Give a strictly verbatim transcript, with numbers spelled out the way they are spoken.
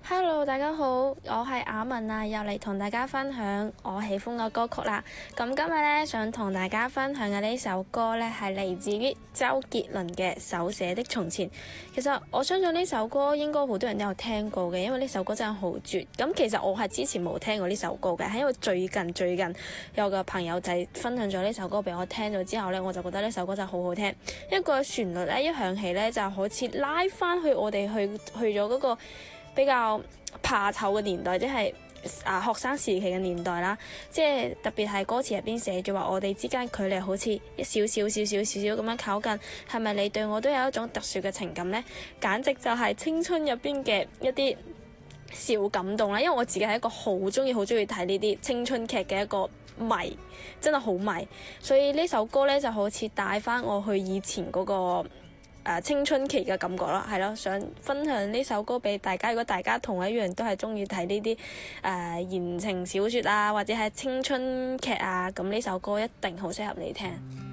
Hello，大家好，我係雅文啊，又嚟同大家分享我喜歡嘅歌曲啦。咁今日咧想同大家分享嘅呢首歌咧係嚟自於周杰倫嘅《手寫的從前》。其實我相信呢首歌應該好多人都有聽過嘅，因為呢首歌真係好絕。咁其實我係之前冇聽過呢首歌嘅，係因為最近最近有個朋友仔分享咗呢首歌俾我聽咗之後咧，我就覺得呢首歌真係好好聽。一個旋律咧一響起咧，就好似拉翻去我哋去去咗嗰個比較怕醜嘅年代，即係啊學生時期嘅年代啦，即係特別係歌詞入邊寫住話我哋之間距離好似一少少少少少少咁樣靠近，係咪你對我都有一種特殊嘅情感呢？簡直就係青春入邊嘅一啲小感動啦，因為我自己係一個好中意好中意睇呢啲青春劇嘅一個迷，真係好迷，所以呢首歌呢就好似帶翻我去以前嗰個Uh, 青春期嘅感覺啦，係咯，想分享呢首歌俾大家。如果大家同我一樣都係中意睇呢啲誒言情小說啊，或者係青春劇啊，咁呢首歌一定好適合你聽。